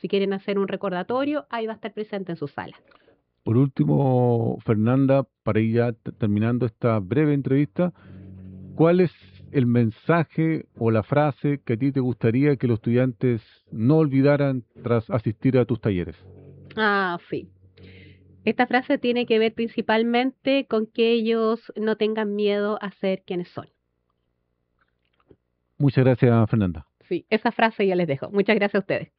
Si quieren hacer un recordatorio, ahí va a estar presente en su sala. Por último, Fernanda, para ir ya terminando esta breve entrevista, ¿cuál es el mensaje o la frase que a ti te gustaría que los estudiantes no olvidaran tras asistir a tus talleres? Ah, sí. Esta frase tiene que ver principalmente con que ellos no tengan miedo a ser quienes son. Muchas gracias, Fernanda. Sí, esa frase ya les dejo. Muchas gracias a ustedes.